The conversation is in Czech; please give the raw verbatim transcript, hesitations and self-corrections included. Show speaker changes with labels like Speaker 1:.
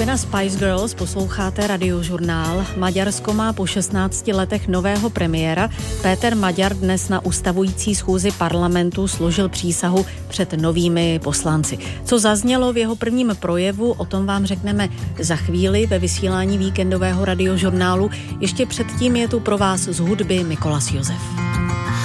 Speaker 1: Skupina Spice Girls, posloucháte Radiožurnál. Maďarsko má po šestnácti letech nového premiéra. Péter Maďar dnes na ustavující schůzi parlamentu složil přísahu před novými poslanci. Co zaznělo v jeho prvním projevu, o tom vám řekneme za chvíli ve vysílání víkendového Radiožurnálu. Ještě předtím je tu pro vás z hudby Mikolas Josef.